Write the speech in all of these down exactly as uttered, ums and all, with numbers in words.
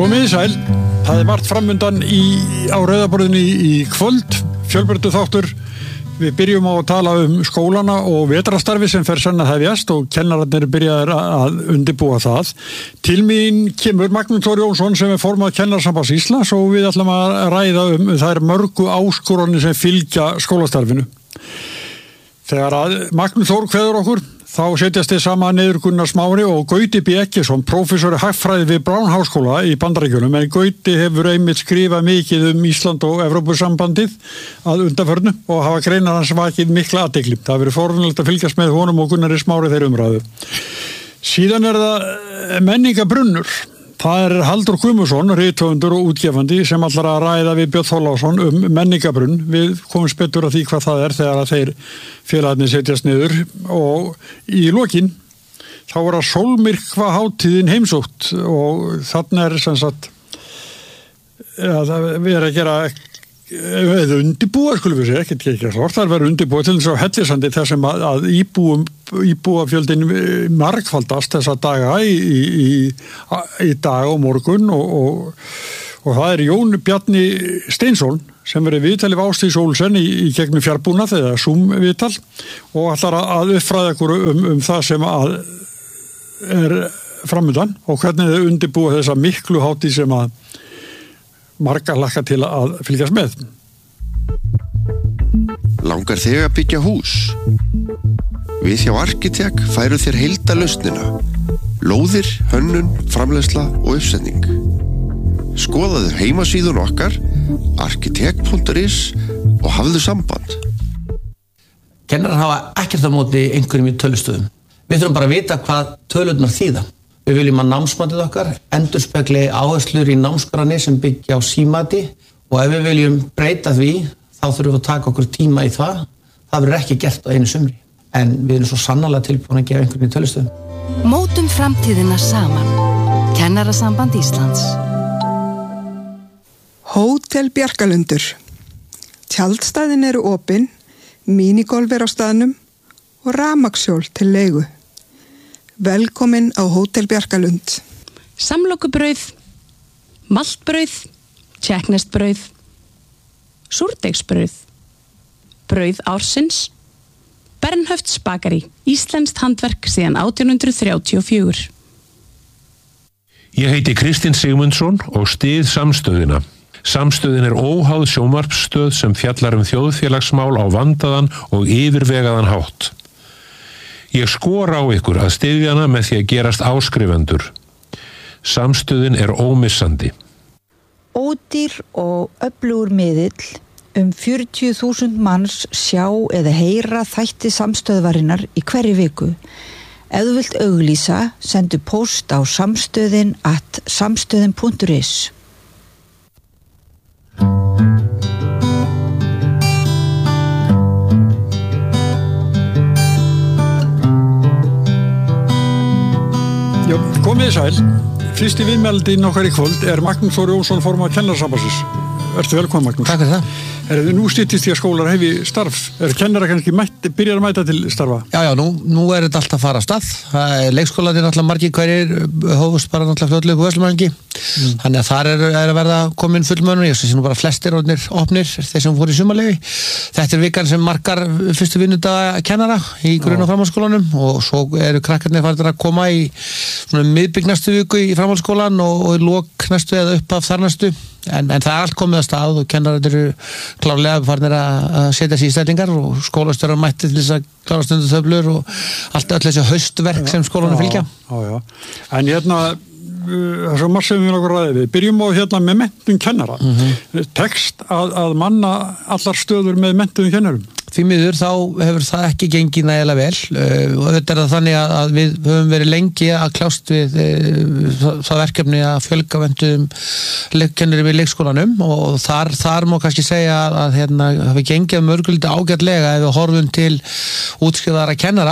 Komið í sæl, það er margt framundan í, á rauðaborðinu í, í kvöld, fjölbreyttur þáttur. Við byrjum á að tala um skólana og vetrastarfi sem fer senn að hefjast og kennararnir byrjaðir að undirbúa það. Til mín kemur Magnús Þór Jónsson sem er formað Kennarasambands Íslands og við ætlum að ræða um þær mörgu áskoranir sem fylgja skólastarfinu. Þegar að Magnús Þór kveður okkur, þá setjast þið saman niður Gunnar Smári og Gauti B. Eggertsson, prófessor í hagfræði við Brown háskóla í Bandaríkjunum, en Gauti hefur einmitt skrifað mikið um Ísland og Evrópusambandið að undanförnu og hafa greinar hans vakið mikla athygli. Það hefur verið forvunlegt að fylgjast með honum og Gunnari Smári þeirra umræðu. Síðan er það menningabrunnur. Það er Halldór Guðmundsson, rithöfundur og útgefandi, sem ætlar að ræða við Björn Þorláksson um menningabrunn. Við komumst betur að því hvað það er þegar að þeir félagarnir setjast niður. Og í lokin, þá er að sólmyrkva hátíðin heimsótt og þarna er sem sagt, ja, við erum að gera eða undirbúa, skulum við segja, ekkert ekki klart, það er verið undirbúa til þess að Hellisandi þar sem að, að íbúum, íbúafjöldin margfaldast þessa daga í, í, í dag og morgun og, og, og það er Jón Bjarni Steinsson sem verið viðtali við Ásdís Olsen í, í gegnum fjárbúnað eða Zoom-viðtal og ætlar að uppfræða ykkur um, um það sem að er framundan og hvernig þau undirbúa þessa miklu hátíð sem að margar hlakka til að fylgjast með. Langar þig að byggja hús? Við hjá Arkitek færu þér heildarlausnina. Lóðir, hönnun, framleiðsla og uppsetning. Skoðaðu heimasíðun okkar arkitek punktur is og hafðu samband. Kennarar hafa ekkert á móti einhverjum í tölustöðum. Við þurfum bara að vita hvað tölurnar þýða. Við viljum að námsmatið okkar endurspegli áherslur í námskránni sem byggja á símati og ef við viljum breyta því þá þurfum við að taka okkur tíma í það. Það verður ekki gert á einu sumri en við erum svo sannarlega tilbúin að gefa einhvern í tölustöðum. Mótum framtíðina saman. Kennarasamband Íslands. Hótel Bjarkalundur. Tjaldstæðin eru opin, mínigolf er á staðnum og rafmagnshjól til leigu. Velkomin á Hótel Bjarkalund. Samlokubrauð, maltbrauð, tjekknestbrauð, súrdeigsbrauð, brauð ársins, Bernhöfts bakari, íslenskt handverk síðan átján hundruð þrjátíu og fjögur. Ég heiti Kristinn Sigmundsson og styð Samstöðina. Samstöðin er óháð sjónvarpsstöð sem fjallar um þjóðfélagsmál á vandaðan og yfirvegaðan hátt. Ég skora á ykkur að styðja hana með því að gerast áskrifendur. Samstöðin er ómissandi. Ódýr og öflugur miðill, um fjörutíu þúsund manns sjá eða heyra þætti samstöðvarinnar í hverri viku. Ef þú vilt auglýsa, sendu post á samstöðin at samstöðin punktur is. Já, komið í sæl. Fyrsti viðmældinn okkar í kvöld er Magnús Þór Jónsson, formað Kennarasambandsins. Ertu velkomin, Magnús. Takk fyrir það. Er þið nú styttist í að skólar hefi starf? Er kennara kannski mætt, byrjar að mæta til starfa? Já, já, nú, nú er þetta alltaf að fara af stað. Leikskólarnir náttúrulega margir hverjir hófust bara náttúrulega fljótlega upp á Vesturlangi. Mm. Þannig að þar er, er að verða komin fullmönnur. Ég sé nú bara flestir orðnir opnir, þeir sem fóru í sumarleyfi. Þetta er vikan sem markar fyrstu vinnudaga kennara í grunn- og framhaldsskólanum og svo eru krakkarnir farin að koma í svona miðbik næstu viku í framhaldsskólan og, og í lok næstu eða upp af þar næstu. En, en það er allt komið að stað og kennarar eru klárlega farnir að setja sig í stellingar og skólastjórar mætti til þess að klára stundutöflur og allt öll þessi haustverk sem skólanum fylgja. Já, já. En hérna, það er svo margt sem við okkur ræðið við. Byrjum á hérna með menntun kennara. Mm-hmm. Tekst að, að manna allar stöður með menntun kennarum. Því miður þá hefur það ekki gengið nægilega vel uh, og þetta er það þannig að, að við höfum verið lengi að kljást við uh, það verkefni að fjölga menntuðum kennurum í leikskólanum og þar, þar má kannski segja að, að hérna hafi gengið mörgulegt ágætlega ef við horfum til útskrifaðra kennara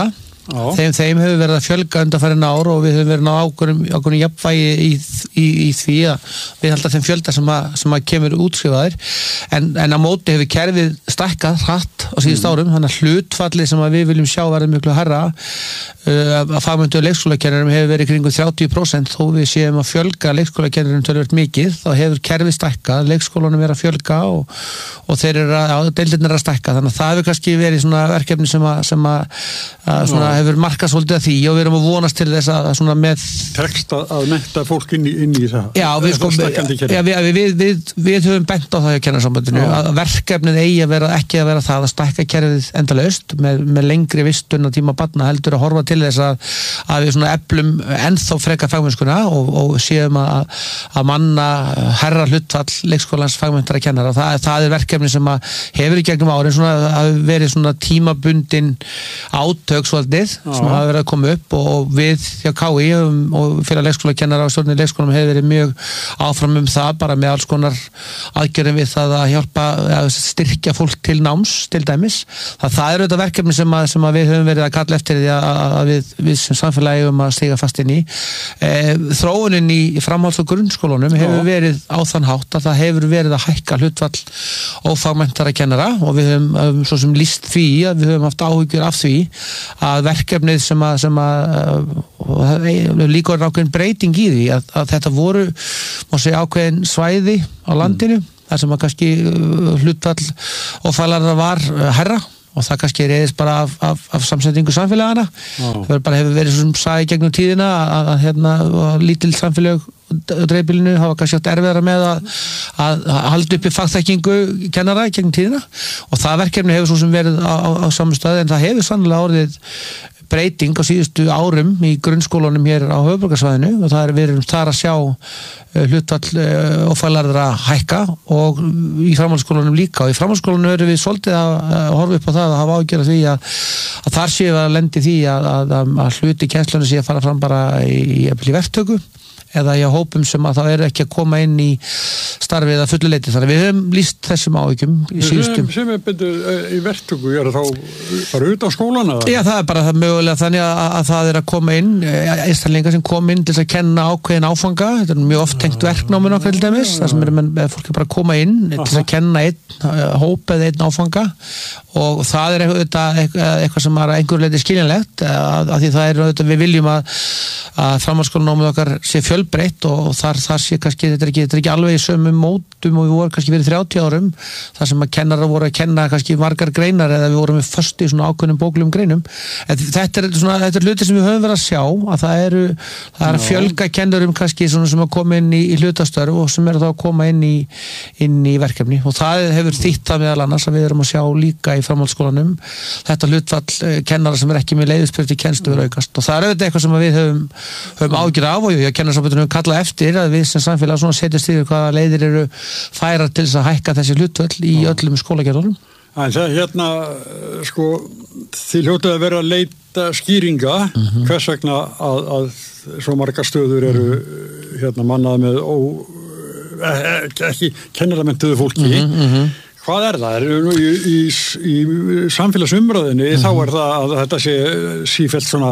þeim, þeim hefur verið að fjölga undanfærin ár og við höfum verið á ákveðnum, ákveðnum jafnvægi í, í, í því að við haldum þeim fjölda sem að, sem að kemur útskrifaðir en, en á móti hefur kerfið stækkað hratt á síðust mm. árum, þannig að hlutfallið sem að við viljum sjá verið mjög hærra uh, að fagmenntu leikskólakennarum hefur verið kringum þrjátíu prósent þó við séum að fjölga leikskólakennarum töluvert mikið, þá hefur kerfið stækkað, leikskólanum er að fjölga og, og þeir eru að, deildirnir að stækka, þannig að það hefur kannski verið svona verkefni sem að, sem að, að svona hefur markað svolítið að því og við erum að vonast til þess að svona með tekst að mennta fólk inn í, inn í það. Já, við, sko, ja, við, við, við, við höfum bent á það hjá Kennarasambandinu að verkefnið eigi að vera ekki að vera það að stækka kerfið endalaust með, með lengri vistun og tíma barna heldur að horfa til þess að, að við svona eflum ennþá freka fagmennskuna og, og séum að, að manna herra hlutfall leikskólans fagmenntara kennara og það, það er verkefni sem að hefur í gegnum árin svona að verið svona tímabundin átök svolítið sem hafa verið að koma upp og við hjá K I og fyrir leikskólakennara og stjórnir leikskólanum hefur verið mjög áfram um það bara með alls konar aðgerðum við það að hjálpa að styrkja fólk til náms til dæmis. Það, það er auðvitað verkefni sem að, sem að við höfum verið að kalla eftir því að, að við, við sem samfélagi um að stiga fast inn í. E, þróunin í framhalds- og grunnskólunum hefur verið á þann hátt að það hefur verið að hækka hlutfall ófagmenntara kennara og við höfum um, svo sem lýst því að við höfum haft áhyggjur af því að verkefnið sem að, sem að líka er ákveðin breyting í því að, að þetta voru má segja ákveðin svæði á landinu mm. þar sem að kannski hlutfall og fælarða var herra og það kannski reyðist bara af, af, af samsetningu samfélagana það bara hefur verið svona sæði gegnum tíðina að, að hérna lítil samfélag dreifbílinu hafa kannski átt erfiðara með að, að, að halda uppi fagþekkingu kennara gegnum tíðina og það verkefni hefur svo sem verið á, á, á samstöðu en það hefur sannlega orðið breyting á síðustu árum í grunnskólanum hér á höfuðborgarsvæðinu og það er við erum þar að sjá hlutfall og fælarðra hækka og í framhaldsskólanum líka og í framhaldsskólanum erum við svolítið að horfa upp á það að hafa ágjörð því að, að þar séu að lendi því að, að, að hluti kennslunum sé að fara fram bara í, í verktöku eða í hópum sem að það er ekki að koma inn í starfið að fullu leyti. Þannig að við höfum lýst þessum áhyggjum í síðustum. Sem, sem er betur í verktöku, er það bara út á skólan? Eða? Já, það er bara það mögulega þannig að, að það er að koma inn einstaklingar sem kom inn til að kenna ákveðin áfanga. Þetta er mjög oft tengt verknáminn okkar til dæmis, þar sem er menn, fólk er bara að koma inn til að kenna einn hóp eða einn áfanga og það er eitthvað, eitthvað sem er að einhverju leyti skiljanlegt að, að því það er auðvitað við viljum að, að framhaldsskólanámið okkar sé fjölbreytt og þar, þar sé kannski þetta er ekki, þetta er ekki alveg í sömu mótum og við vorum kannski verið þrjátíu árum þar sem að kennara voru að kenna kannski margar greinar eða við vorum með föst í svona ákveðnum bóklegum greinum en þetta er svona, þetta er hluti sem við höfum verið að sjá að það eru, það er að fjölga kennurum kannski svona sem að koma inn í, í hlutastörf og sem eru þá að koma inn í inn í verkefni og það hefur þýtt það meðal annars að við erum að sjá líka í framhaldsskólanum þetta hlutfall kennara sem er ekki með leiðuspyrti kennslu verið aukast og það er auðvitað eitthvað sem við höfum, höfum ágjörð af og ég kennarasambandinu höfum kallað eftir að við sem samfélag svona setjast yfir hvaða leiðir eru færar til þess að hækka þessi hlutfall í öllum skólagerðunum. En það hérna sko þið hljótið að vera að leita skýringa mm-hmm. hvers vegna að, að svo margar stöður eru hérna mannað með ó, ekki kennaramentuðu fólki mm-hmm. Hvað er það? Er nú í, í, í samfélagsumræðinni mm-hmm. þá er það að þetta sé sífellt svona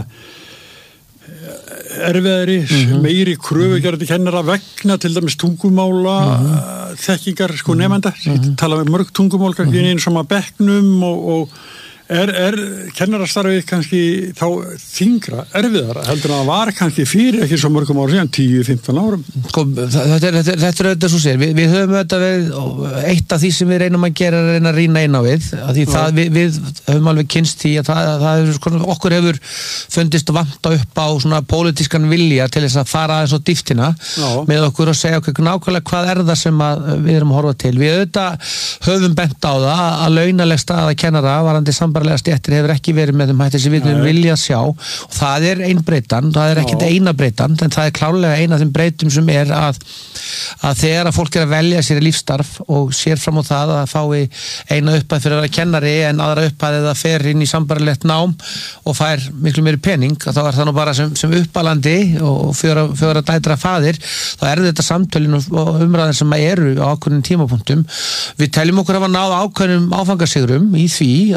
erfiðari, mm-hmm. meiri kröfugerði kennara vegna til dæmis tungumála mm-hmm. þekkingar sko nefnda mm-hmm. tala með mörg tungumál kannski mm-hmm. eins og maður bekknum og, og er, er kennarastarfið kannski þá þyngra, erfiðara heldur að það var kannski fyrir ekki svo mörgum ára síðan tíu til fimmtán árum sko, þetta er þetta er auðvitað svo sér, við, við höfum auðvitað við eitt af því sem við reynum að gera er að reyna að rýna inn á við, að því það, við, við höfum alveg kynst því að það, það er, sko, okkur hefur fundist að vanta upp á svona pólitískan vilja til þess að fara aðeins á dýftina Já. Með okkur og segja okkur nákvæmlega hvað er það sem að við erum að horfa til við auðvitað höfum bent á það að launaleg staða kennara varandi sambarlega stéttir hefur ekki verið með þeim hætti sem við viljum vilja sjá og það er ein breytan, það er ekkit eina breytan en það er klárlega eina af þeim breytum sem er að, að þegar að fólk er að velja sér lífsstarf og sér fram á það að fái eina upphæð fyrir að vera kennari en aðra upphæð eða fer inn í sambarlegt nám og fær miklu meiri pening þá er það nú bara sem, sem uppalandi og fjóra, fjóra dætra faðir þá er þetta samtölin og umræðin sem eru á ákveðnum tímapunktum við teljum okkur að hafa náð ákveðnum áfangasigrum í því að við teljum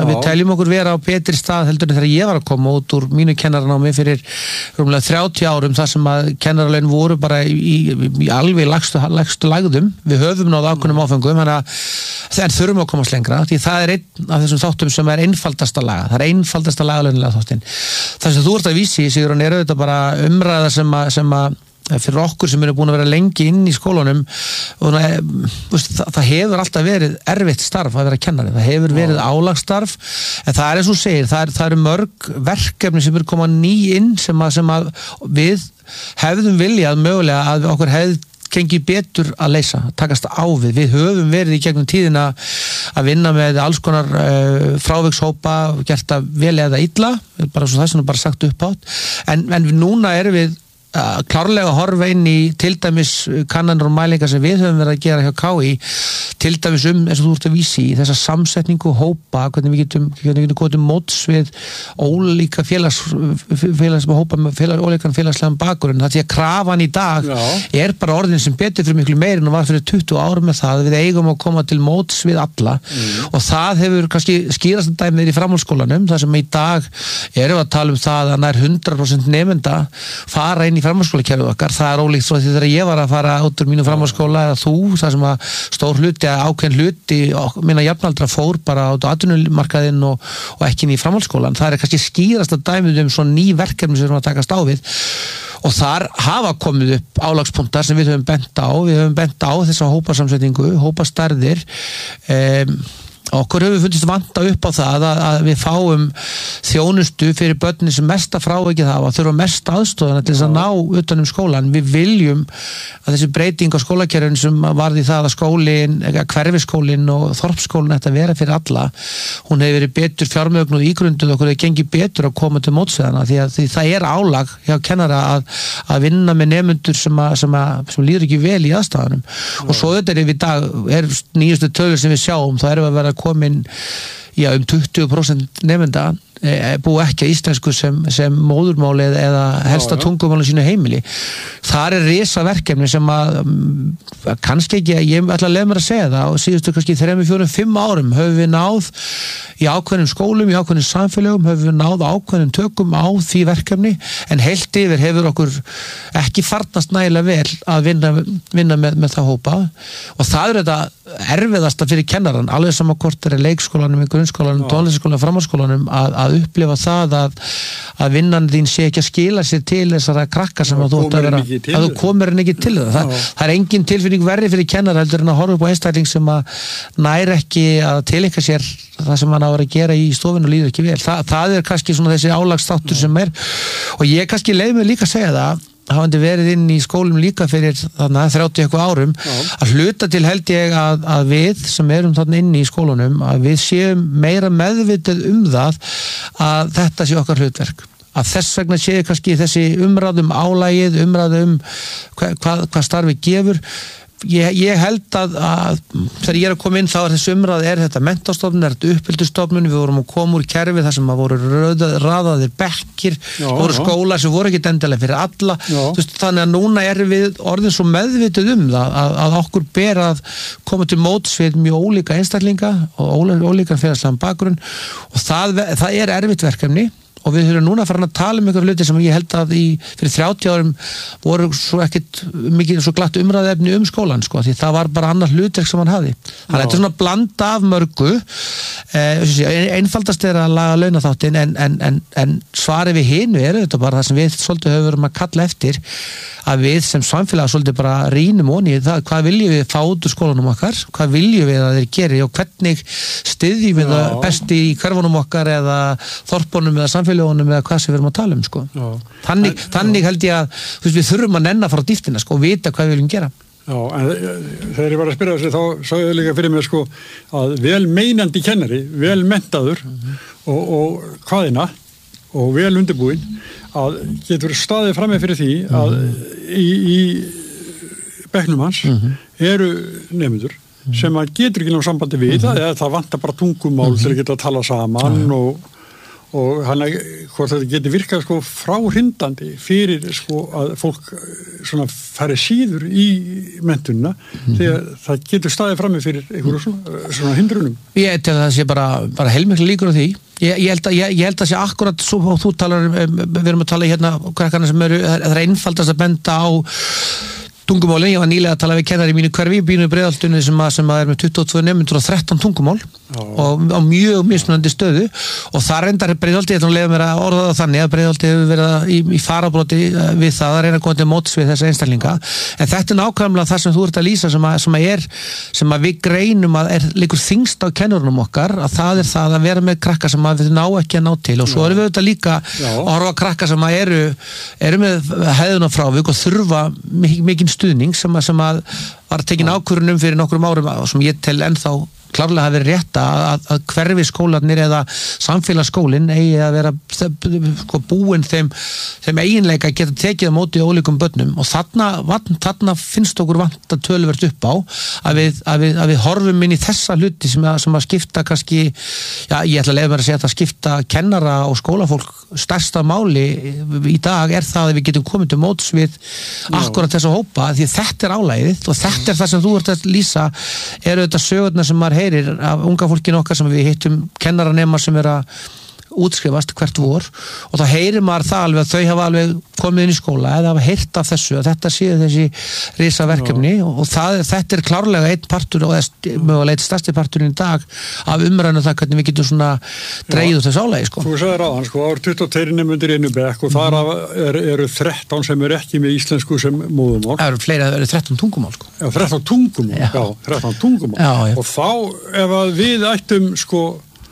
teljum okkur vera á betri stað heldur en þegar ég var að koma út úr mínu kennaranámi fyrir rúmlega þrjátíu árum þar sem að kennaralaun voru bara í, í, í alveg lagstu, lagstu lagðum. Við höfum náð ákveðnum áfengum, þannig að en þurfum að komast lengra, því það er einn af þessum þáttum sem er einfaldasta laga. Það er einfaldasta lagalaunalega þáttin. Það sem þú ert að vísi, Sigrún, er auðvitað bara umræða sem að, sem að fyrir okkur sem eru búin að vera lengi inn í skólunum og það, það hefur alltaf verið erfitt starf að vera kennari, það hefur verið álagsstarf, en það er eins og segir, það, er, það eru mörg verkefni sem eru komað ný inn sem að, sem að við hefðum viljað mögulega að okkur hefði gengið betur að leysa, takast á við. Við höfum verið í gegnum tíðina að vinna með alls konar uh, frávikshópa, gert það vel eða illa, bara svo það sem bara sagt upp átt, en, en núna erum við Uh, klárlega horfa inn í til dæmis kannanir og mælingar sem við höfum verið að gera hjá K I, til dæmis um eins og þú ert að vísi í þessa samsetningu hópa, hvernig við getum, hvernig við getum góðum móts við ólíka félags, félags hópa með félag, ólíkan félagslegan bakgrunn. Það því að krafan í dag Já. Er bara orðin sem betur fyrir miklu meir en það var fyrir tuttugu árum með það, við eigum að koma til móts við alla mm. og það hefur kannski skýrast dæmið í framhaldsskólanum, þar sem í dag erum við að tala um það að nær hundrað prósent nemenda fara inn í framhaldsskólakerfið okkar. Það er ólíkt svo því þegar ég var að fara út úr mínu framhaldsskóla eða þú, það sem að stór hluti, ákveðin hluti minna jafnaldra fór bara út á atvinnumarkaðinn og, og ekki inn í framhaldsskólan. Það er kannski skýrasta dæmið um svona ný verkefni sem við erum að takast á við og þar hafa komið upp álagspunktar sem við höfum bent á, við höfum bent á þessa hópasamsetningu, hópastærðir um, okkur hefur fundist vanta upp á það að, að við fáum þjónustu fyrir börnin sem mesta frávikið hafa, þurfa mest aðstofana til þess að ná utan um skólan. Við viljum að þessi breyting á skólakerfinu sem varði það að skólin, hverfiskólin og þorpsskólin ætti að vera fyrir alla, hún hefur verið betur fjármögnuð og ígrunduð, okkur hefur gengið betur að koma til mótsveðana því að því það er álag hjá kennara að, að vinna með nemendur sem, að, sem, að, sem líður ekki vel í aðstafanum og svo þetta er við í dag, er nýjustu tölur sem við sjáum, þá erum við að vera komin já, um tuttugu prósent nemenda e, búi ekki að íslensku sem, sem móðurmáli eða helsta tungumáli sínu heimili. Þar er risa verkefni sem að kannski ekki, ég ætla að lefa mér að segja það og síðustu kannski þremur, fjórum, fimm árum höfum við náð í ákveðnum skólum, í ákveðnum samfélögum höfum við náð ákveðnum tökum á því verkefni en heilt yfir hefur okkur ekki farnast nægilega vel að vinna, vinna með, með það hópa og það er þetta erfiðasta fyrir kennaran, alveg sama hvort er leikskólanum, grunnskólanum, tónlistarskólanum, framhaldsskólanum að, að upplifa það að, að vinnan þín sé ekki að skila sér til þessara krakka sem að þú átt að vera, að þú komir henni ekki til það. Það, það er engin tilfinning verri fyrir kennara heldur en að horfa upp á einstakling sem að nær ekki að tileinka sér það sem hann á að gera í stofinu og líður ekki vel. Þa, það er kannski svona þessi álagsþáttur sem er og ég kannski leið mig líka að segja það hafandi verið inn í skólum líka fyrir þarna þrjátíu eitthvað árum Já. Að hluta til held ég að, að við sem erum þarna inn í skólunum að við séum meira meðvitað um það að þetta sé okkar hlutverk að þess vegna séu kannski þessi umræðum álægið, umræðum hva, hvað, hvað starfi gefur Ég, ég held að, að þegar ég er að koma inn þá er þessi umræð er þetta menntastofnun, er þetta uppbyldustofnun við vorum að koma úr kerfi þar sem að voru röða, raðaðir bekkir já, voru skólar sem voru ekki endilega fyrir alla veist, þannig að núna erum við orðin svo meðvituð um það að, að okkur ber að koma til móts við mjög ólíka einstaklinga og ólíkan félagslegan bakgrunn og það, það er erfitt verkefni og við höfum núna farin að tala um einhver hluti sem ég held að í, fyrir þrjátíu árum voru svo ekkit mikið svo glatt umræðefni um skólan sko, því það var bara annar hlutverk sem hann hafði. Þannig að þetta er svona blanda af mörgu eh, einfaldast er að laga launaþáttin en, en, en, en svari við hinu er þetta bara það sem við svolítið höfum að kalla eftir að við sem samfélag svolítið bara rýnum onni það, hvað viljum við fá út úr skólanum okkar, hvað viljum við að þeir geri og hvernig styðjum við það besti í hverfunum okkar eða þorpunum eða samfélagunum eða hvað sem við erum að tala um sko. Þannig, en, þannig held ég að veist, við þurfum að nenna frá dýftina sko, og vita hvað við viljum gera. Já, en þegar ég var að spyrja þessi þá sagði ég líka fyrir mig sko að vel meinandi kennari, vel menntaður mm-hmm. og, og hvaðina og vel undirbúinn að getur staðið fram með fyrir því að mm-hmm. í, í bekknum hans mm-hmm. eru nefndur mm-hmm. sem að getur ekki ná sambandi við mm-hmm. eða það vantar bara tungumál mm-hmm. til að geta að tala saman mm-hmm. og, og hann er, hvort þetta getur virkað sko fráhrindandi fyrir sko að fólk svona fari síður í menntunina mm-hmm. því að það getur staðið frammi fyrir einhverju svona, svona hindrunum. Ég tel að það sé bara, bara heilmiklu líkur á því. Ég, ég, held að, ég, ég held að sé akkurat svo og þú talar, við erum að tala hérna krakkarna sem eru, það er einfaldast að benda á tungumálin. Ég var nýlega að tala við kennari í mínu hverfi, býnu í Breiðholtinu sem, sem að er með tuttugu og tvö nemendur og þrettán tungumál Já. og á mjög mismunandi stöðu og það reyndar Breiðholti, ég ætlum að leiða mér að orða það þannig að Breiðholti hefur verið í, í farabroti við það að reyna að koma til móts við þessa einstaklinga, en þetta er nákvæmlega það sem þú ert að lýsa sem að, sem að er sem að við greinum að er líkur þingst á kennurunum okkar, að það er það að vera með krakka sem að við ná ekki að ná til og svo erum við auðvitað líka Já. Að horfa krakka sem að eru, eru með hæðuna frávik og þurfa mikinn stuðning sem að, sem að var tekin ákvörðun um fyrir nokkrum árum sem ég tel ennþá klárlega hafi verið rétt að, að hverfi skólanir eða samfélagsskólinn eigi að vera sko, búin þeim, þeim eiginleika geta tekið á móti ólíkum börnum og þarna, þarna finnst okkur vant að töluvert upp á að við, að við, að við horfum inn í þessa hluti sem að, sem að skipta kannski, já ég ætla að leiða mér að segja að það skipta kennara og skólafólk stærsta máli í dag er það að við getum komið til móts við akkurat þessa hópa því þetta er álægið og þetta er það sem þú ert að lýsa eru þetta sögurnar sem maður heyrir af unga fólkinu okkar sem við hittum kennaranema sem er að útskrifast hvert vor og þá heyrir maður það alveg að þau hafa alveg komið inn í skóla eða hafa heyrt af þessu að þetta séu þessi risaverkefni og það, þetta er klárlega einn partur og mögulega einn stærsti parturinn í dag af umræðinu það hvernig við getum svona dreigð þessu álagi sko. Þú sagði ráðan sko, árið tuttugu og tvö nemendur í einu bekk og þar er, eru þrettán sem eru ekki með íslensku sem móðumál. Það eru fleiri, það eru þrettán tungumál sko. Já, þrettán tungumál, já, já þrettán tungumál já, já. Og þá ef að við ættum sko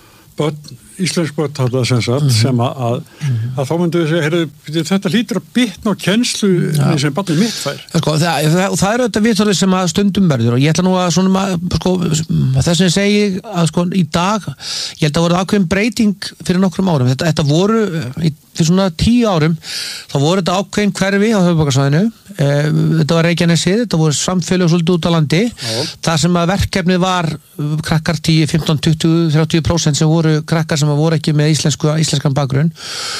börn íslensk börn þarna sem sagt mm-hmm. sem að, að, mm-hmm. að þá myndu við segja heyrðu, þetta lítur að bitna á kennslu ja. Sem barnið mitt fær sko, það, það, það er auðvitað viðtalið sem að stundum verður og ég ætla nú að svona sko, þess að ég segi að sko í dag ég held að voru ákveðin breyting fyrir nokkrum árum þetta, þetta voru í, fyrir svona tíu árum þá voru þetta ákveðin hverfi á höfuðborgarsvæðinu e, þetta var Reykjanesið, þetta voru samfélög svolítið út á landi Já. Það sem að verkefnið var krakkar tíu, fimmtán, tuttugu, þrjátíu prósent sem voru krakkar sem voru ekki með íslensku, íslenskan bakgrunn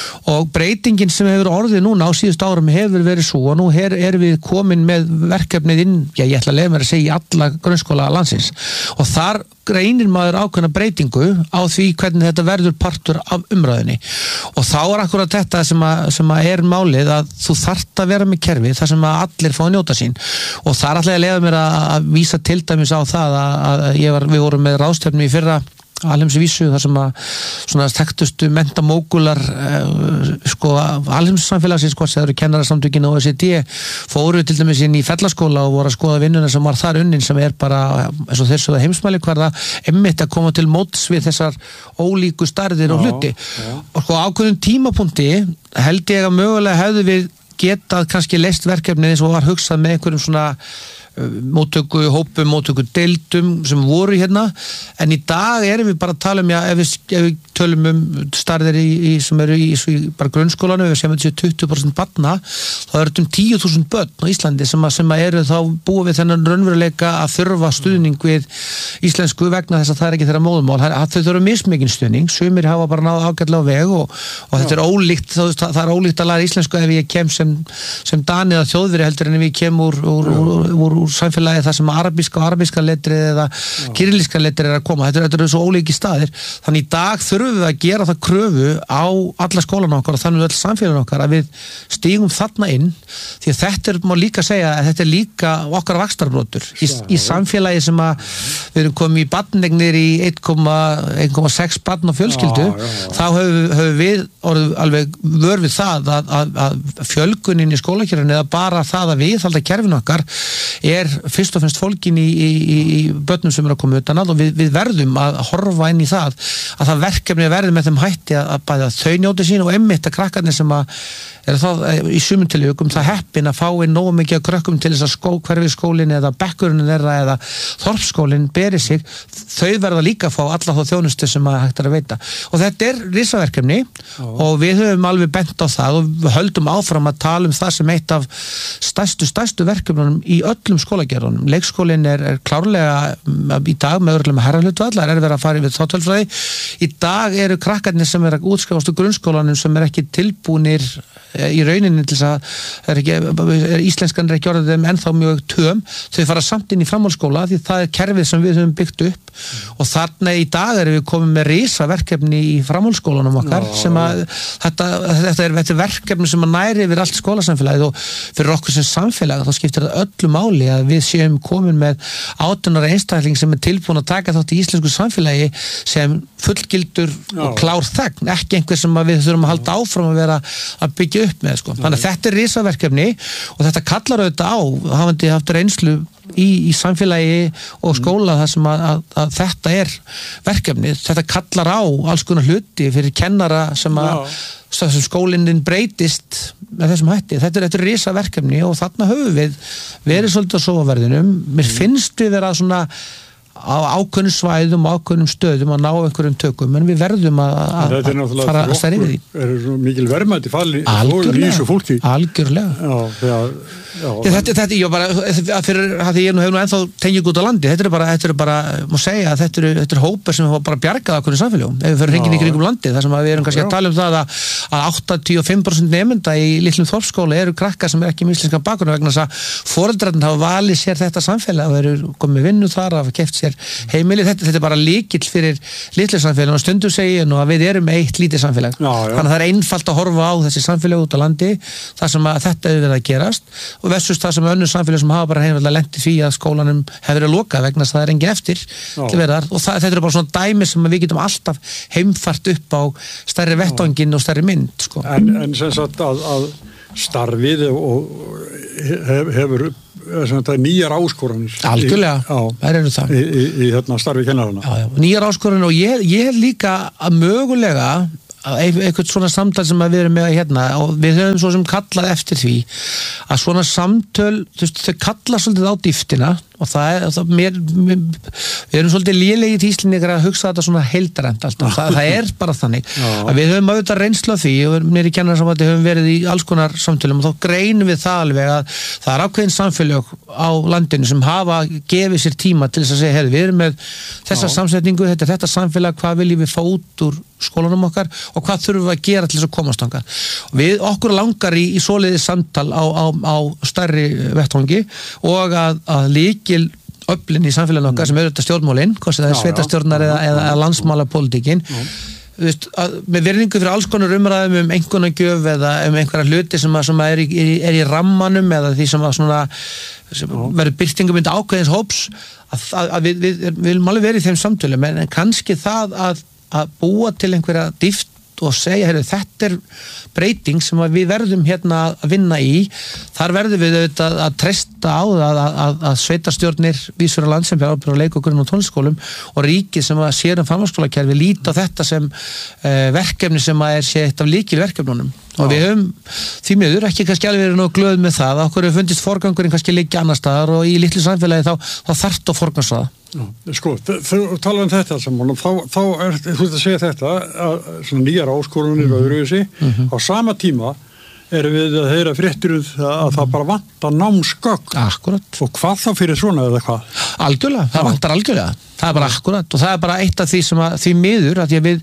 og breytingin sem hefur orðið núna á síðust árum hefur verið svo og nú her, erum við komin með verkefnið inn, já ég ætla að leiða mér að segja í alla grunnskóla landsins og þar greinir maður ákveðna breytingu á því hvernig þetta verður partur af umræðinni og þá er akkurat þetta sem að, sem að er málið að þú þarft að vera með kerfi þar sem að allir fá að njóta sín og þar ætla ég að leiða mér að, að vísa til dæmis á það að, að ég var, við vorum með ráðstefnu í fyrra alheimsvísu þar sem að svona þekktustu mentamógular uh, sko alheimssamfélagsins hvort það eru kennarasamtökin og O E C D fóru til dæmis inn í fellaskóla og voru að skoða vinnuna sem var þar unnin sem er bara eins og þessu heimsmæli hverða einmitt að koma til móts við þessar ólíku stærðir og hluti já. Og sko ákveðum tímapunkti held ég að mögulega hefðu við getað kannski leist verkefnið eins og var hugsað með einhverjum svona móttöku hópum, móttöku deildum sem voru hérna, en í dag erum við bara að tala um, já, ef við, ef við tölum um starðir í, í, sem eru í, í bara grunnskólanum, ef við séum þessi tuttugu prósent barna, þá eru þetta um tíu þúsund börn á Íslandi sem, að, sem að eru þá búið við þennan raunveruleika að þurfa stuðning við íslensku vegna þess að það er ekki þeirra móðumál, þau þurfa mismikinn stuðning, sumir hafa bara náð ágætlega á veg og, og þetta er ólíkt, það, það er ólíkt að læra íslensku ef ég kem sem, sem Dani eða Þjóðveri heldur en ef ég kem úr, úr, úr, úr, úr samfélagi þar sem arabíska og arabíska letrið eða kyrilíska letrið er að koma, þetta, þetta eru svo ólíki staðir, þannig í dag þurfum við að gera það kröfu á alla skólan okkar og þannig öll samfélagin okkar að við stígum þarna inn, því að þetta er, má líka segja að þetta er líka okkar vaxtarbrotur í, í samfélagi sem að við erum komið í barnegnir í eitt komma sex barn á fjölskyldu, já, já, já. Þá höfum höf við orðið alveg vör við það að, að, að fjölgunin í skólakerfinu eða bara það að við halda kerfinu okkar er fyrst og fremst fólkin í, í, í börnum sem eru að koma utan að og við, við verðum að horfa inn í það að það verkefni verður með þeim hætti að, að bæða þau njóti sín og einmitt að krakkarnir sem að er þá í sumum tilvikum það heppin að fá inn nógu mikið að krökkum til þess að skó, hverfi skólinn eða bekkurinn þeirra eða þorpsskólinn beri sig, þau verða líka að fá alla þá þjónustu sem að hægt er að veita og þetta er risaverkefni og við höfum alveg bent á það og við höldum áfram að tala um það sem eitt af stærstu, stærstu verkefnunum í öllum öllum skólagerðunum. Leikskólinn er, er klárlega í dag með örgulega herrahlutvall, það er verið að fara yfir þáttölfræði. Í dag eru krakkarnir sem er að útskrifast úr grunnskólanum sem er ekki tilbúnir í rauninni til þess að er ekki, er, íslenskan er ekki orðið þeim ennþá mjög töm, þau fara samt inn í framhaldsskóla því það er kerfið sem við höfum byggt upp mm. og þarna í dag erum við komið með risaverkefni í framhaldsskólanum okkar no. sem að þetta, þetta, er, þetta er verkefni sem að næri yfir allt skólasamfélagið og fyrir okkur sem samfélag þá skiptir það öllu máli að við séum komin með átjánda einstakling sem er tilbúin að taka þátt í íslensku samfélagi sem fullgildur no. og klár þegn, ekki einhver sem við þurfum að halda áfram að vera að byggja upp með sko. Þannig að þetta er risaverkefni og þetta kallar auðvitað á hafandi haft reynslu í, í samfélagi og skóla þar sem að, að, að þetta er verkefni, þetta kallar á alls konar hluti fyrir kennara sem að sem skólinn breytist með þessum hætti, þetta er, þetta er risaverkefni og þarna höfum við verið svolítið á sofaverðinum, mér finnst við vera svona á ákveðnum svæðum, ákveðnum stöðum að ná einhverjum tökum, en við verðum að, að fara að stærri við því. Það er mikil verðmæti falli í þessu fólki. Algjörlega. Já, já, já. Ég, þetta, þetta, ég bara, fyrir að ég nú hefur nú ennþá tengið út á landi, þetta er bara, þetta er bara, má segja að þetta eru, þetta eru hópar sem hafa bara bjargað ákveðnum samfélögum, ef við fyrir hringin í kringum landi, þar sem við erum kannski já. Að tala um það að, að áttatíu og fimm prósent nemenda í litlum þorpsskóla eru krakkar sem er ekki með íslenskan bakgrunn vegna þess að foreldrarnir hafa valið sér þetta samfélag og eru komið vinnu þar, hafa keypt sér heimili, þetta, þetta er bara lykill fyrir litlu samfélag og stundum segi ég nú að við erum eitt lítið samfélag, já, já. Þannig að það er einfalt að horfa á þessi samfélag út á landi þar sem að þetta hefur verið að gerast og versus það sem önnur samfélag sem hafa bara heimlega lent í því að skólanum hefur verið lokað vegna þess að það er engin eftir til verðar og það, þetta er bara svona dæmi sem við getum alltaf heimfært upp á stærri vettvanginn og stærri mynd sko. En, en sem sagt að, að starfið og hef, hefur þetta er nýjar áskoranir algjörlega, það eru það í, í, í hérna starfi kennarana já, já. Nýjar áskoranir og ég, ég líka að mögulega eitthvað svona samtal sem við erum með hérna og við höfum svo sem kallað eftir því að svona samtöl þú veist, þau kalla svolítið á dýftina og það er, það, mér, mér við erum svolítið lélegi tíslinningar að hugsa þetta svona heildarænt alltaf, það, það er bara þannig já. Að við höfum auðvitað reynslu af því og mér í kennarasambandi höfum verið í alls konar samtölum og þá greinum við það alveg að það er ákveðin samfélög á landinu sem hafa gefið sér tíma til þess að segja, hey, við erum með þessa já. Samsetningu, þetta er þetta samfélag, hvað viljum við fá út úr skólanum okkar og hvað þurfum við að gera til þess að komast þangað. Við okkur langar í, í svoleiðis samtal á, á, á stærri vettvangi og að, að lykil öflin í samfélaginu okkar sem eru þetta stjórnmálin, hvort það er sveitastjórnar eða, eða, eða landsmálapólitíkin Veist, að, með virðingu fyrir alls konar umræðum um einhvernagjöf eða um einhverja hluti sem, að, sem að er, í, er í rammanum eða því sem, að svona, sem verður byrtingum undir ákveðins hóps að, að, að við, við, við viljum alveg verið í þeim samtölum en, en kannski það að, að búa til einhverja dýft og segja, heyrðu, þetta er breyting sem við verðum hérna að vinna í þar verðum við auðvitað að treysta á það að, að, að sveitarstjórnir vísfjörður land sem fjárbrú og leik og grunn og tónlistaskólum og ríkið sem að sér um framhaldsskólakerfi líta á þetta sem uh, verkefni sem að er sé eitt af lykilverkefnunum og við höfum því miður ekki kannski alveg verið nóg glöð með það okkur hefur fundist forgangurinn kannski liggja annar staðar og í litlu samfélagi þá, þá þarft að forgangsraða Já, sko, þú talar um þetta saman og þá, þá er, þú veist að segja þetta að svona nýjar áskorunir mm-hmm. og öðruvísi, mm-hmm. á sama tíma erum við að heyra fréttir um það að það bara vantar námsgögn akkurat og hvað þá fyrir svona eða hvað? Algjörlega, það Já. Vantar algjörlega það er bara akkurat og það er bara eitt af því sem að því miður að því að við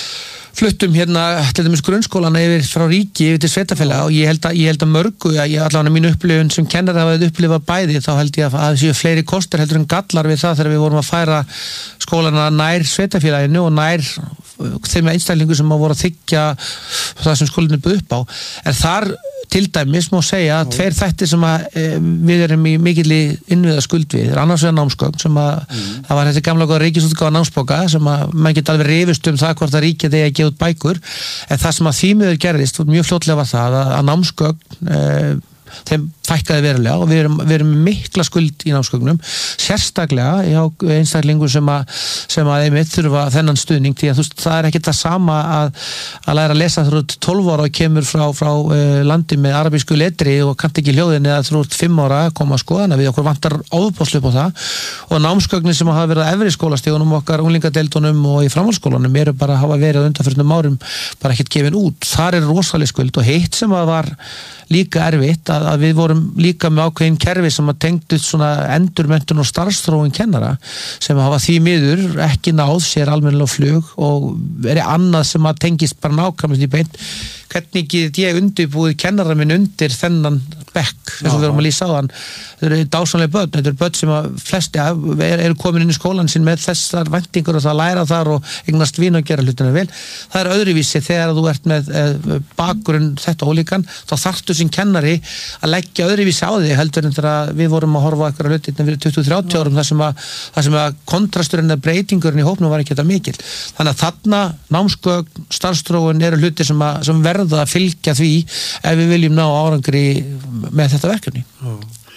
fluttum hérna til dæmis grunnskólana yfir frá ríki yfir til sveitafélaga og ég held að, ég held að mörgu að ég allavega mínu upplifun sem kennar hafa upplifað bæði þá held ég að það séu fleiri kostir heldur en gallar við það þegar við vorum að færa skólana nær sveitafélaginu og nær þeim einstaklingu sem að voru að þykja það sem skólinn er buð upp á en þar til dæmis má segja að tveir þættir sem að e, við erum í mikilli innviða skuld við, er annars vegar námsgögn sem að mm. það var þetta gamla góða ríkisútgáfa námsbóka sem að maður geti alveg rifist um það hvort að ríkið eigi að gefa út bækur en það sem að því miður gerðist mjög fljótlega var það að, að námsgögn e, þeim fækkaði verulega og við erum, við erum mikla skuld í námsgögnum sérstaklega hjá einstaklingu sem að, sem að einmitt þurfa þennan stuðning því að þú veist, það er ekki það sama að, að læra að lesa þú ert tólf ára og kemur frá, frá uh, landi með arabísku letri og kannt ekki hljóðin eða þú ert fimm ára að koma að skoðana við okkur vantar ofbóðslu upp á það og námsgögnin sem hafa verið að efri skólastígunum okkar unglingadeildunum og í framhaldsskólanum eru bara að hafa verið undanförnum árum bara ekkert gefin út, þar er rosaleg skuld og heitt sem að var líka erfitt að að, að við vorum líka með ákveðin kerfi sem að tengdu svona endurmenntun og starfsþróun kennara sem hafa því miður ekki náð sér almennilega flug og verið annað sem að tengist bara nákvæmlega í beint. Hvernig get ég undirbúið kennara minn undir þennan bekk, þess að við erum að lýsa á hann. Þetta eru dásamlega börn, þetta eru börn sem að flesti eru komin inn í skólan sinn með þessar væntingur og það læra þar og eignast vín og gera hlutina vel. Það er öðruvísi þegar þú ert með bakgrunn þetta ólíkan, þá þarftu sem kennari að leggja öðruvísi á þig heldur en þegar við vorum að horfa á eitthvað hluti fyrir tuttugu til þrjátíu árum þar sem að, þar sem að kontrasturinn eða breytingurinn í hópnum var ekki þetta mikil. Þannig að þarna námsgögn, starfsþróun eru hluti sem, að, sem verða að fylgja því ef við viljum ná árangri með þetta verkefni. Já.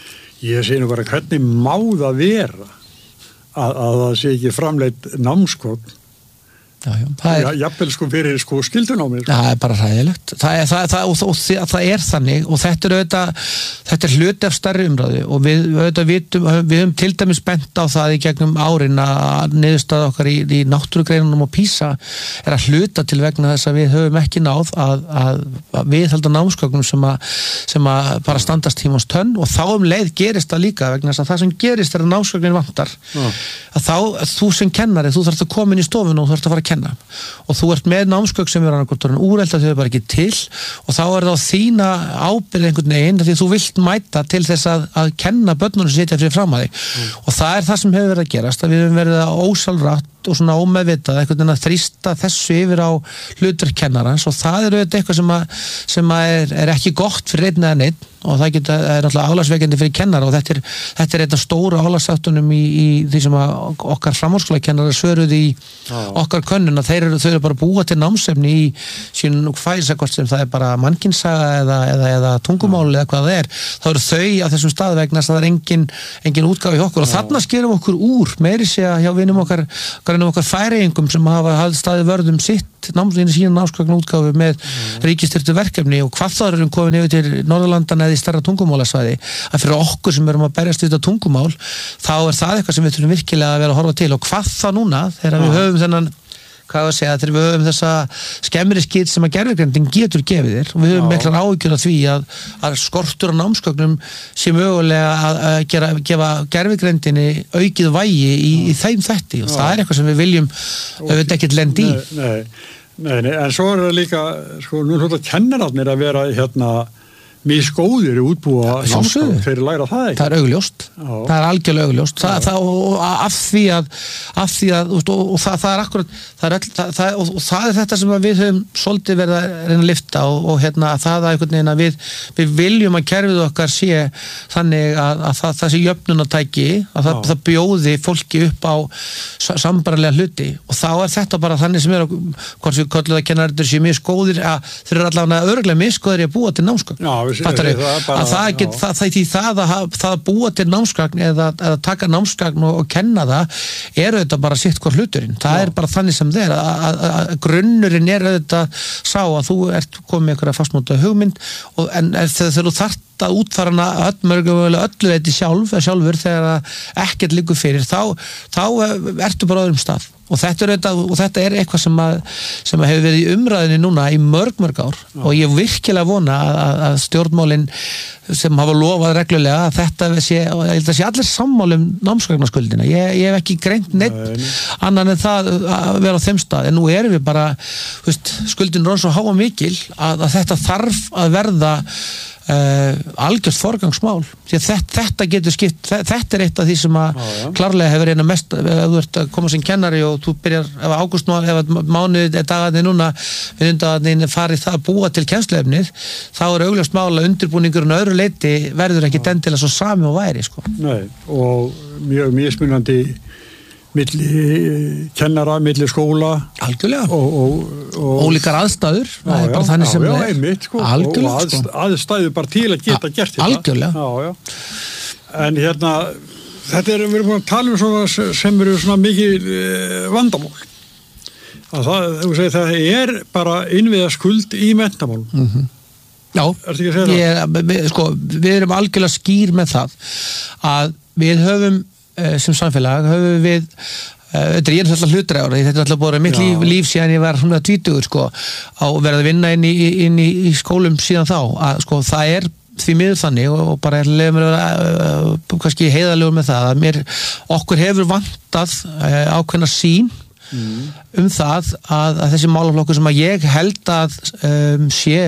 Ég sé nú bara hvernig má það vera að, að það sé ekki framleitt námsgögn. Já, já, það er, jafnvel sko fyrir sko skildunámi sko. Það er bara hræðilegt það er, það, það, og, og, og það er þannig og þetta er auðvitað, þetta er hluti af stærri umræðu og við auðvitað vitum, við höfum til dæmis bent á það í gegnum árin að niðurstaða okkar í, í náttúrugreinunum og PISA er að hluta til vegna þess að við höfum ekki náð að, að, að viðhalda námsgögnum sem að, sem að bara standast tímans tönn og þá um leið gerist það líka vegna þess að það sem gerist er að námsgögnin vantar Já. Að þá, þú sem kennari, þú þarft að koma inn í stofun og þú þarft að fara að kenna og þú ert með námsgögn sem er annarkvort úrelt að þau er bara ekki til og þá er það á þína ábyrgð einhvern veginn því þú vilt mæta til þess að, að kenna börnunum sem sitja fyrir fram að þig mm. og það er það sem hefur verið að gerast að við höfum verið að ósjálfrátt og svona ómeðvitað einhvern veginn að þrýsta þessu yfir á hlutverk kennarans og það er auðvitað eitthvað sem, að, sem að er, er ekki gott fyrir einn eða neitt og það geta, er náttúrulega álagsveikandi fyrir kennara og þetta er, þetta er eitthvað stóra álagsáttunum í, í því sem að okkar framhaldsskólakennarar svöruðu í ah. okkar könnun að þeir eru, þau eru bara búa til námsefni í sín færisakort sem það er bara mannkynssaga eða, eða, eða tungumál eða hvað það er, þá eru þau á þessum stað vegna að það er engin, engin útgáfi hjá okkur og þarna skerum okkur úr meiri sé að hjá vinum okkar, okkar færeingum sem hafa hafði staði vörðum sitt námsveginni sína námsgögn útgáfi með mm. ríkistyrtu verkefni og hvað þá erum komin yfir til Norðurlandana eða í stærra tungumálasvæði að fyrir okkur sem erum að berjast við þetta tungumál þá er það eitthvað sem við þurfum virkilega að vera að horfa til og hvað þá núna þegar við höfum þennan hvað að segja, þegar við höfum þessa skemmri skýt sem að gervigrindin getur gefið þér og við höfum miklar áhyggjur af því að, að skortur á námsgögnum sé mögulega að, að gera, gefa gervigrindinni aukið vægi í, í þeim þætti og Já. Það er eitthvað sem við viljum auðvitað ekkert lenda í. Nei, nei, nei, nei, en svo er það líka, sko, nú hljóta kennararnir að vera hérna misgóðir í útbúa námsgögn fyrir að læra það ekki. Það er augljóst. Já. Það er algjörlega augljóst. Það, það, og af því að, af því að og, og það, það er akkurat, það er, það, það, og, og það er þetta sem við höfum svolítið verið að reyna að lyfta og, og hérna það að einhvern veginn að við, við viljum að kerfið okkar sé þannig að, að það, það sé jöfnunartæki, að það, það bjóði fólki upp á sambarlega hluti og þá er þetta bara þannig sem er hvort við köllum það kennararnir séu misgóðir að þeir eru allavega örgulega misgóðir í að búa til námsgögn. Já, Fattar, það bara, að það, get, það, það, það, að, það að búa til námsgagn eða að taka námsgagn og, og kenna það er auðvitað bara sitt hvort hluturinn það Já. Er bara þannig sem þeir að, að, að grunnurinn er auðvitað sá að þú ert komið einhverja fastmóta hugmynd og, en þegar þú þarft að útfara hana öll mörgulega öllu leiti sjálf, sjálfur þegar ekkert liggur fyrir þá, þá ertu bara öðrum stað og þetta er, þetta, og þetta er eitthvað sem, að, sem að hefur verið í umræðinni núna í mörg mörg ár Já. Og ég virkilega vona að, að stjórnmálin sem hafa lofað reglulega að þetta sé, ég held að sé allir sammálum námsgagnaskuldina, ég, ég hef ekki greint neitt Nei. Annan en það að vera á þeim stað, en nú erum við bara veist, skuldin er svo háa mikil að, að þetta þarf að verða Uh, algjörst forgangsmál því að þetta, þetta getur skipt þetta er eitt af því sem að já, já. Klárlega hefur eina mest ef þú ert að koma sem kennari og þú byrjar ef ágúst ef mánuð er dagarnir núna við undagarnir farið það að búa til kennsluefnið þá er augljóst mál að undirbúningurinn öðru leiti verður ekki dendilega svo sami og væri sko. Nei, og mjög mismunandi milli kennara, milli skóla algjörlega og, og, og ólíkar aðstæður já, já, bara þannig sem já, það er einmitt, sko, algjörlega og aðst, aðstæður bara til að geta gert þetta algjörlega já, já. En hérna þetta er, við erum búin að tala um svona sem eru svona mikið eh, vandamál að það, þú segir, það er bara innviða skuld í menntamál mm-hmm. Já, ég, við, sko, við erum algjörlega skýr með það að við höfum sem samfélag höfum við þetta er ég alltaf hlutræður þetta er alltaf búin mitt líf, líf síðan ég var svona tvítugur sko, og verið að vinna inn í, inn í skólum síðan þá að sko það er því miður þannig og, og bara leiðum mér að vera uh, kannski heiðarlegur með það að mér, okkur hefur vantað uh, ákveðna sín Mm. um það að, að þessi málaflokkur sem að ég held að um, sé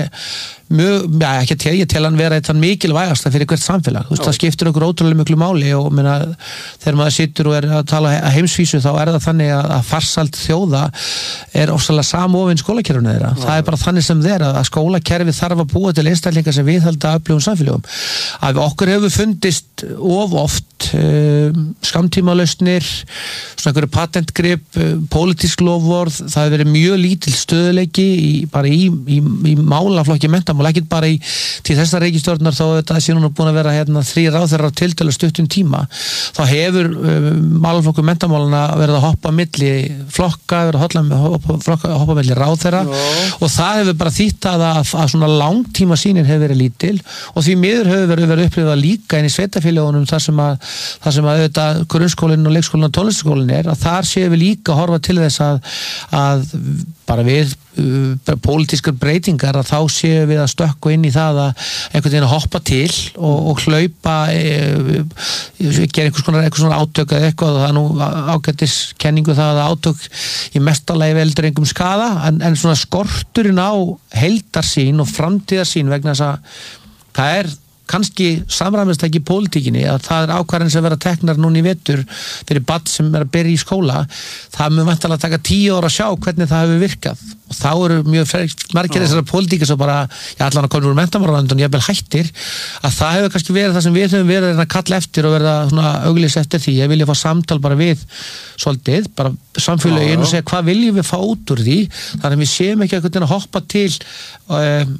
mjög, já ekki til, ég tel hann vera eitthvað mikilvægast fyrir hvert samfélag, þú veist, það skiptir okkur ótrúlega miklu máli og minna, þegar maður situr og er að tala að heimsvísu þá er það þannig að, að farsæld þjóða er ofsalega samofinn skólakerfinu þeirra, já. Það er bara þannig sem þeirra að skólakerfi þarf að búa til einstaklingar sem viðhalda öflugum samfélögum, að okkur hefur fundist of oft um, skamtímalausnir, svona einhverju patentgrip, um, pólitísk lofvorð, það hefur verið mjög lítil stöðuleiki í, bara í, í, í málaflokki menntamál, ekki bara í til þessar reikistjórnar þá þetta sé núna búin að vera hérna þrý ráðherrar á tiltölu stuttum tíma, þá hefur um, málaflokku mentamálana verið að hoppa milli flokka, verið að hoppa, hoppa, hoppa milli ráðherra no. og það hefur bara þýtt að, að, að svona langtíma sýnin hefur verið lítil og því miður hefur verið, verið upplifað líka inn í sveitafélögunum þar sem að, þar sem að auðvitað grunnskólinn og leikskólinn og tónlistaskólinn er, að þar séum við líka að horfa til þess að, að bara við uh, pólitískar breytingar að þá séum við að stökkva inn í það að einhvern veginn að hoppa til og, og hlaupa uh, gera einhvers konar, einhvers konar átök eða eitthvað og það er nú ágætis kenningu það að átök í mestalagi veldur engum skada en, en svona skorturinn á heildarsýn og framtíðarsýn vegna þess að það er kannski samræmist ekki í pólitíkinni að það er ákvarðin sem vera teknar núna í vetur fyrir barn sem er að byrja í skóla það mun væntanlega taka tíu ára að sjá hvernig það hefur virkað og þá eru mjög margir þessara pólitíkir sem bara ég ætla hann að koma úr menntamálaráðuneytinu og ég vel hættir að það hefur kannski verið það sem við höfum verið að kalla eftir og verið að auglýsa eftir því ég vilja fá samtal bara við svolítið, bara samfélögin og segja hvað viljum við fá út úr því þannig að við séum ekki að hoppa til um,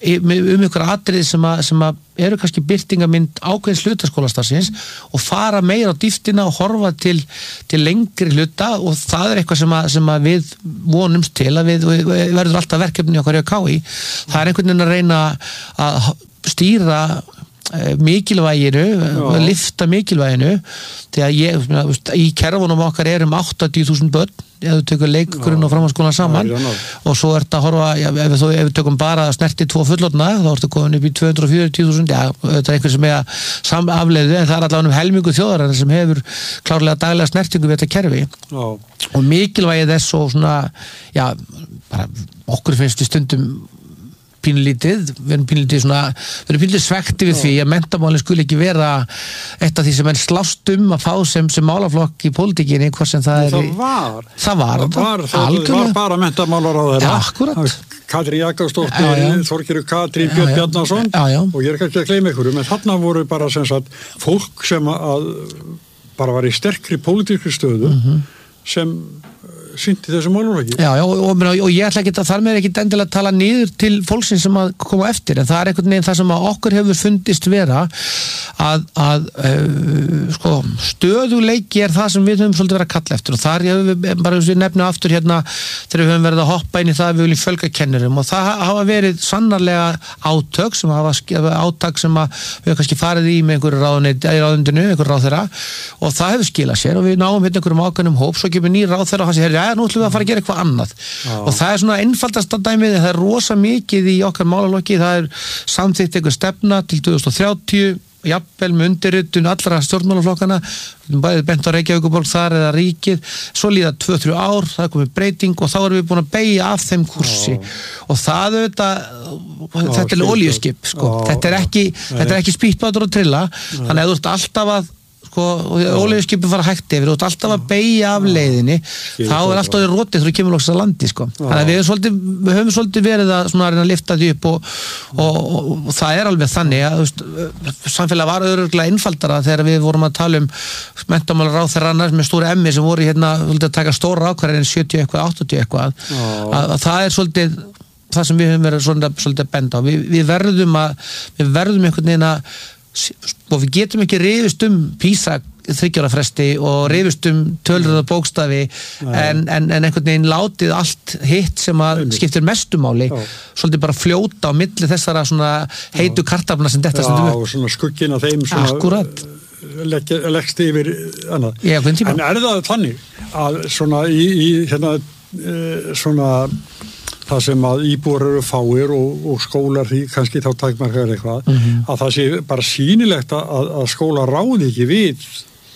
um ykkur atriði sem að, sem að eru kannski birtingamind ákveðins hlutaskólastarfsins og fara meira á dýftina og horfa til, til lengri hluta og það er eitthvað sem að, sem að við vonumst til að við, við verður alltaf verkefni okkar í að ká í það er einhvern veginn að reyna að stýra mikilvæginu, að lyfta mikilvæginu því að ég, í kerfunum okkar er um áttatíu þúsund börn ef við tökum leikgrunn og framhaldsskóla saman já, og svo er þetta að horfa já, ef, við, ef við tökum bara snerti tvo fullorðna þá ertu komin upp í tvö hundruð fjörutíu þúsund já, þetta er einhver sem er að samafleiðu en það er allavega um helmingu þjóðar sem hefur klárlega daglega snertingu við þetta kerfi já. Og mikilvægið þess og svona já, bara okkur finnst í stundum pínlítið, við erum pínlítið svona við erum pínlítið svekti við því að menntamálin skuli ekki vera eitt af því sem er slást um að fá sem, sem málaflokk í pólitíkinni, hvað sem það er það var, það var, það var, það var bara menntamálaráðherra ja, akkurat Katrín Jakobsdóttir, Þorgerður Katrín Björn Bjarnason og ég er ekki að gleyma ykkur en þarna voru bara sem sagt fólk sem að bara var í sterkri pólitískri stöðu mm-hmm. sem synti þessu málaflokki. Já, já, og, og, og ég ætla ekki að þar með ekki endilega að tala niður til fólksins sem að koma eftir, en það er einhvern veginn það sem að okkur hefur fundist vera að, að uh, sko, stöðuleiki er það sem við höfum svolítið verið að kalla eftir og þar hefur við bara við nefnum aftur hérna þegar við höfum verið að hoppa inn í það að við viljum fjölga kennurum og það hafa verið sannarlega átök sem hafa átak sem að við höfum kannski farið í með einhverju ráðundinu, einhverju ráðherra og það hefur skilað sér og við náum hérna einhverjum ákveðnum hóp, svo kemur ný ráðherra og hann segir, já, nú ætlum við að fara að gera eitthvað annað já. Og það er svona einfaldasta dæmið, það er rosa mikið í okkar málalokki, það er samþykkt einhver stefna til tvö þúsund og þrjátíu jafnvel með undirritun allra stjórnmálaflokkana, bæðið bent á Reykjavíkurborg þar eða ríkið, svo líða tvö til þrjú ár, það er komið breyting og þá erum við búin að beygja af þeim kursi já. Og það auðvitað, þetta er olíuskip sko, já. Þetta er ekki, þetta er ekki spýtbátur og trilla, já. Þannig að þú ert alltaf að sko, og olíuskipin fara hægt yfir, þú ert alltaf að beygja af leiðinni, já. Þá er alltaf í rótið þegar þú kemur loksins að landi sko. Þannig að við höfum svolítið, við höfum svolítið verið að, svona, að lifta því upp og, og, og, og það er alveg þannig að veist, samfélag var örugglega einfaldara þegar við vorum að tala um menntamálaráðherrarnar með stóri emmi sem voru hérna að taka stóra ákvarðanir en sjötíu eitthvað, áttatíu eitthvað að, að það er svolítið það sem við höfum verið svolítið, svolítið að benda á við, við verðum að við verðum einhvern veginn að og við getum ekki rifist um PISA þryggjárafresti og rifist um tölur og bókstafi en, en, en einhvern veginn látið allt hitt sem að skiptir mestu máli já. Svolítið bara fljóta á milli þessara svona heitu kartafna sem þetta stundum upp. Já, og svona skugginn af þeim svona akkurat Legg, leggst yfir annað. Já, en er það þannig að svona í, í hérna uh, svona það sem að íbúar eru fáir og, og skólar því kannski þá takmarkar eitthvað, mm-hmm. að það sé bara sýnilegt að, að skóla ráði ekki við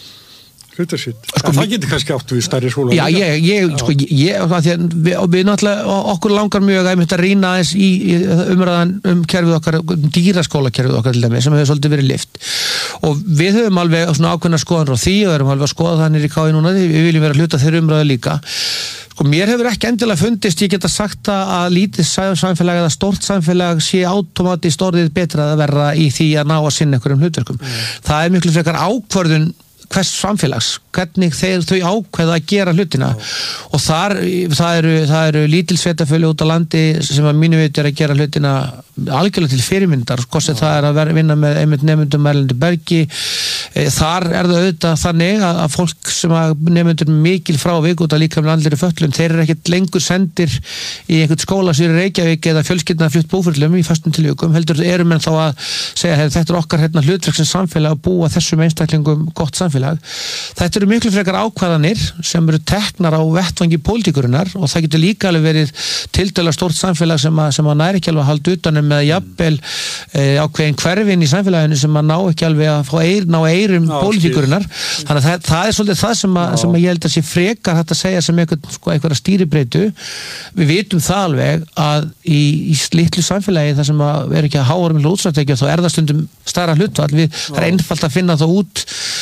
hlutur sitt. Sko, það getur kannski átt við stærri skóla. Já, ég, ég, sko, ég, það því að við, við náttúrulega, okkur langar mjög að að rýna aðeins í, í umræðan um kerfið okkar, um dýraskólakerfið okkar til dæmis, sem hefur svolítið verið lyft. Og við höfum alveg svona ákveðna skoðanir á því og erum alveg að skoða það nýri káði núna, við viljum vera hluta þeirra umræðu líka. Sko, mér hefur ekki endilega fundist, ég geta sagt að lítið samfélag eða stórt samfélag sé automatist orðið betra að verða í því að ná að sinna einhverjum hlutverkum. Mm. Það er miklu frekar ákvörðun hvers samfélags, hvernig þeir þau ákveða að gera hlutina oh. og þar, það eru, það eru lítil sveitafölu út á landi sem að mínu veit er að gera hlutina algjörlega til fyrirmyndar, kostið oh. það er að vera, vinna með einmitt nefndum Erlendi Bergi, þar er það auðvitað þannig að, að fólk sem að nefndur mikil frá vik út að líka með andlir föllun, þeir eru ekkert lengur sendir í einhvern skóla sem er Reykjavík eða fjölskyldna flutt búfurlum í fastum tilvíkum, heldur eru menn þá að segja hey, þetta er okkar hérna hlutverk sem samfélag að búa þessum einstaklingum gott samfélag. Þetta eru miklu frekar ákvarðanir sem eru teknar á vettvangi pólitíkurinnar og það getur líka alveg verið tiltölulega stórt samfélag sem að, sem að næri ekki alveg að halda utanum með jafnvel e, ákveðin hverfin í samfélaginu sem að ná ekki alveg að fá eir, ná eirum pólitíkurinnar. Þannig að það, það er svolítið það sem að, sem að ég held að sé frekar þetta að segja sem eitthvað, sko, eitthvað stýribreytu. Við vitum það alveg að í, í litlu samfélagi þar sem að vera ekki að háa um útsvartekja þá er það stundum stærra hlutfall. Við, það er einfalt að finna það út.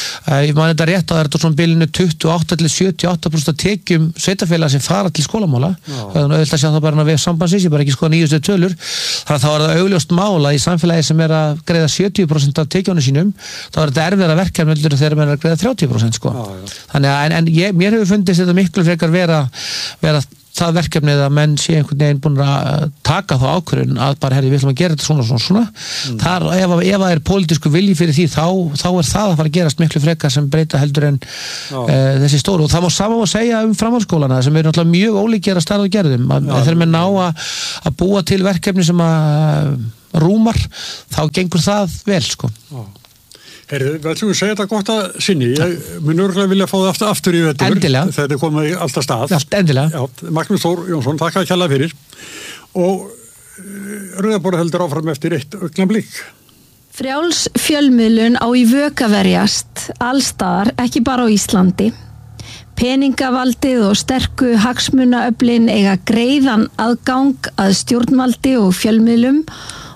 Ég man þetta rétt að það er þetta svona bilinu tuttugu og átta til sjötíu og átta prósent tekjum sveitafélaga sem fara til skólamála. Það er auðvitað að sjá það bara við sambandsins, ég bara ekki skoða nýjustu tölur. Þannig að þá er það augljóst mál að í samfélagi sem er að greiða sjötíu prósent af tekjunum sínum, þá er þetta erfiðara verkefni þegar maður er að greiða þrjátíu prósent sko. Já, já. Þannig að en, en ég, mér hefur fundist þetta miklu frekar vera, vera það verkefnið að menn sé einhvern veginn búin að taka þá ákvörðun að bara herri við ætlum að gera þetta svona svona svona mm. þar ef, ef það er pólitísku vilji fyrir því þá, þá er það að fara að gerast miklu frekar sem breyta heldur en uh, þessi stóru og það má saman að segja um framhaldsskólana sem eru náttúrulega mjög ólíkir að starfa gerðum að þegar menn ná að, að búa til verkefni sem að rúmar þá gengur það vel sko. Já. Herri, við ætlum að segja þetta gott að sinni. Ég mun örgulega vilja fá það aftur, aftur í vettur. Endilega. Þetta er komið alltaf stað. Allt, endilega. Já, Magnús Þór Jónsson, takk að kjalla fyrir. Og Rauðaborð heldur áfram eftir eitt augnablik. Frjáls fjölmiðlun á í vök að verjast, allstaðar, ekki bara á Íslandi. Peningavaldið og sterku hagsmunaöflin eiga greiðan aðgang að stjórnvaldi og fjölmiðlum